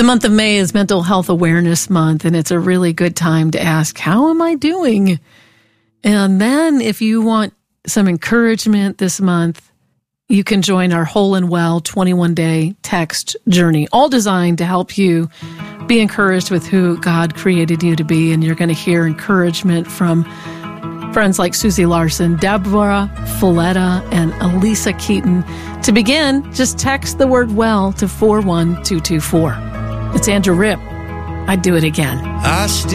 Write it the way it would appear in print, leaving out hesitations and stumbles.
The month of May is Mental Health Awareness Month, and it's a really good time to ask, how am I doing? And then if you want some encouragement this month, you can join our Whole and Well 21-day text journey, all designed to help you be encouraged with who God created you to be. And you're going to hear encouragement from friends like Susie Larson, Deborah Folletta, and Elisa Keaton. To begin, just text the word WELL to 41224. It's Andrew Ripp. I'd do it again.